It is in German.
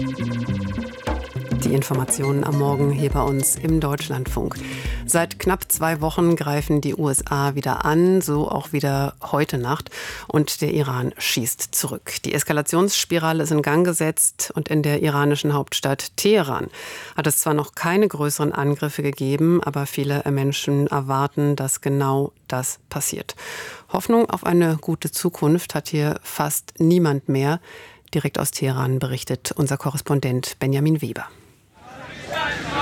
Die Informationen am Morgen hier bei uns im Deutschlandfunk. Seit knapp 2 Wochen greifen die USA wieder an, so auch wieder heute Nacht. Und der Iran schießt zurück. Die Eskalationsspirale ist in Gang gesetzt und in der iranischen Hauptstadt Teheran hat es zwar noch keine größeren Angriffe gegeben, aber viele Menschen erwarten, dass genau das passiert. Hoffnung auf eine gute Zukunft hat hier fast niemand mehr. Direkt aus Teheran berichtet unser Korrespondent Benjamin Weber.